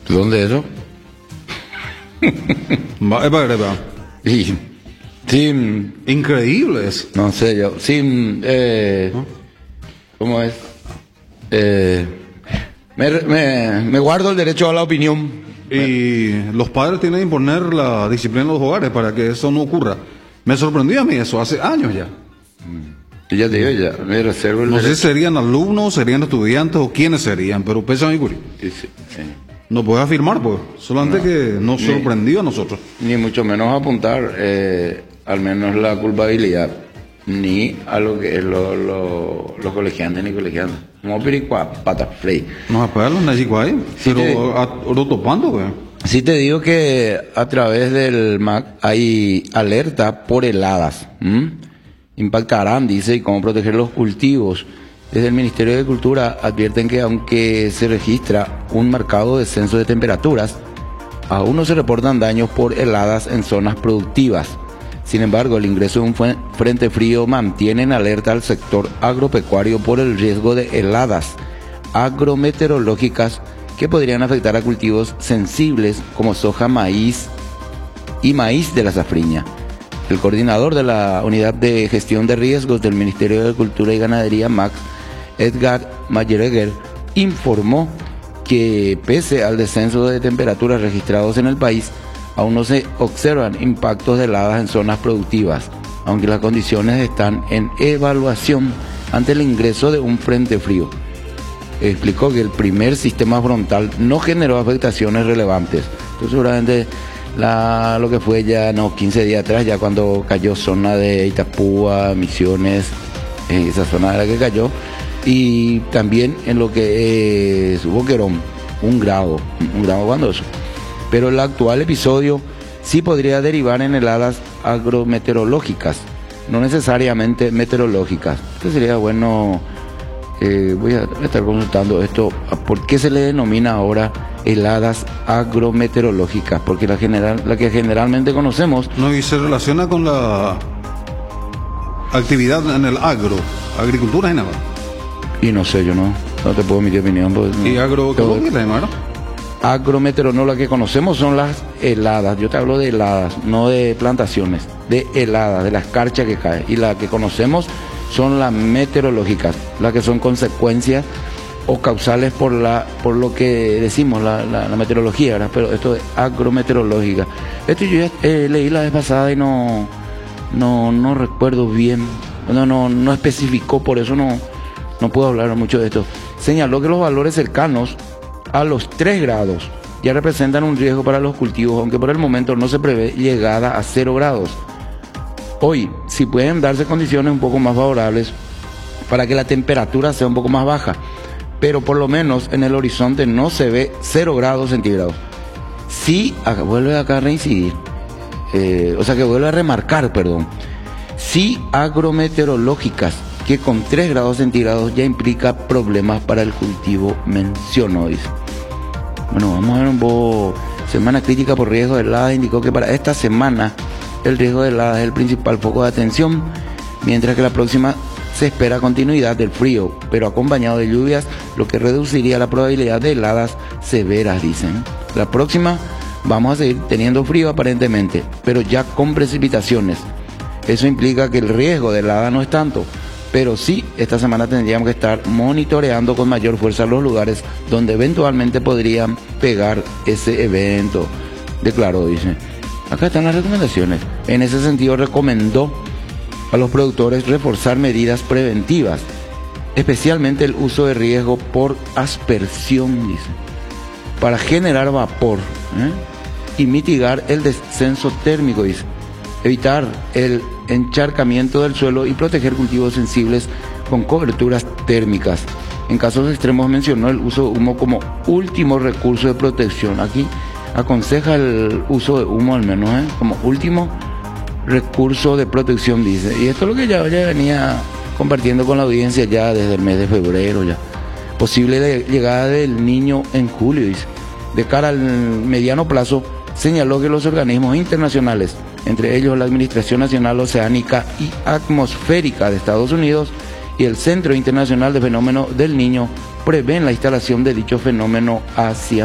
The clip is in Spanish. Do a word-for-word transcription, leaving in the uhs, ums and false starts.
¿Dónde eso? Va, epa, epa. Y sin, Increíbles. no sé yo, sin, eh, ¿cómo es? Eh, me, me, me guardo el derecho a la opinión. Y los padres tienen que imponer la disciplina en los hogares para que eso no ocurra. Me sorprendió a mí eso hace años ya. Y ya te digo, ya, me reservo el No sé si derecho. serían alumnos, serían estudiantes o quiénes serían, pero pesa mi curí. Sí, sí, sí. No puedes afirmar, pues. Solamente No. que nos Ni- sorprendió a nosotros. Ni mucho menos apuntar, eh, al menos la culpabilidad, ni a lo que es lo, lo, los colegiantes ni colegiantes. Como piricua, pata frey. Nos apagan los ahí, Sí, pero te- a- oro topando, pues. Sí te digo que a través del M A C hay alerta por heladas. ¿m? Impactarán, dice, y cómo proteger los cultivos. Desde el Ministerio de Cultura advierten que aunque se registra un marcado descenso de temperaturas, aún no se reportan daños por heladas en zonas productivas. Sin embargo, el ingreso de un fue- frente frío mantiene en alerta al sector agropecuario por el riesgo de heladas agrometeorológicas que podrían afectar a cultivos sensibles como soja, maíz y maíz de la safriña. El coordinador de la Unidad de Gestión de Riesgos del Ministerio de Agricultura y Ganadería, M A C, Edgar Mayereger, informó que pese al descenso de temperaturas registrados en el país, aún no se observan impactos de heladas en zonas productivas, aunque las condiciones están en evaluación ante el ingreso de un frente frío. Explicó que el primer sistema frontal no generó afectaciones relevantes. Entonces, seguramente la, lo que fue ya no quince días atrás, ya cuando cayó zona de Itapúa, Misiones, eh, esa zona de la que cayó, y también en lo que es Boquerón, un grado, un grado cuandoso. Pero el actual episodio sí podría derivar en heladas agrometeorológicas, no necesariamente meteorológicas. Entonces sería bueno, eh, voy a estar consultando esto, ¿por qué se le denomina ahora heladas agrometeorológicas? Porque la, general, la que generalmente conocemos, No, y se relaciona con la actividad en el agro, agricultura y nada. y no sé, yo no, no te puedo emitir opinión. Pues, no. Y agroecología también, ¿no? Agrometeorología, no, la que conocemos son las heladas. Yo te hablo de heladas, no de plantaciones, de heladas, de la escarcha que cae. Y la que conocemos son las meteorológicas, las que son consecuencias o causales por la por lo que decimos, la, la, la meteorología, ¿verdad? Pero esto es agrometeorológica. Esto yo ya eh, leí la vez pasada y no, no, no recuerdo bien, no, no, no especificó, por eso no, no puedo hablar mucho de esto. Señaló que los valores cercanos a los tres grados ya representan un riesgo para los cultivos, aunque por el momento no se prevé llegada a cero grados. Hoy, si pueden darse condiciones un poco más favorables para que la temperatura sea un poco más baja, pero por lo menos en el horizonte no se ve cero grados centígrados. Sí, acá, vuelve acá a reincidir, eh, o sea que vuelve a remarcar, perdón, sí agrometeorológicas, que con tres grados centígrados ya implica problemas para el cultivo, mencionó, dice. Bueno, vamos a ver un poco. Semana crítica por riesgo de heladas indicó que para esta semana el riesgo de heladas es el principal foco de atención, mientras que la próxima se espera continuidad del frío, pero acompañado de lluvias, lo que reduciría la probabilidad de heladas severas, dicen. La próxima vamos a seguir teniendo frío aparentemente, pero ya con precipitaciones. Eso implica que el riesgo de helada no es tanto, pero sí, esta semana tendríamos que estar monitoreando con mayor fuerza los lugares donde eventualmente podrían pegar ese evento, declaró, dice. Acá están las recomendaciones. En ese sentido, recomendó a los productores reforzar medidas preventivas, especialmente el uso de riesgo por aspersión, dice, para generar vapor, ¿eh? y mitigar el descenso térmico, dice. Evitar el encharcamiento del suelo y proteger cultivos sensibles con coberturas térmicas. En casos extremos mencionó el uso de humo como último recurso de protección. Aquí aconseja el uso de humo al menos, ¿eh? como último recurso de protección, dice. Y esto es lo que ya, ya venía compartiendo con la audiencia ya desde el mes de febrero ya. Posible de llegada del Niño en julio, dice. De cara al mediano plazo, señaló que los organismos internacionales, entre ellos la Administración Nacional Oceánica y Atmosférica de Estados Unidos y el Centro Internacional de Fenómenos del Niño, prevén la instalación de dicho fenómeno hacia